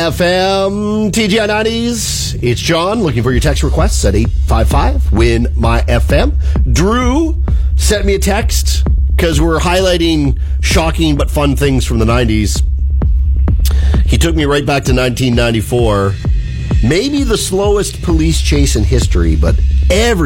FM, TGI 90s. It's John looking for your text requests at 855 Win My FM. Drew sent me a text because we're highlighting shocking but fun things from the 90s. He took me right back to 1994. Maybe the slowest police chase in history, but every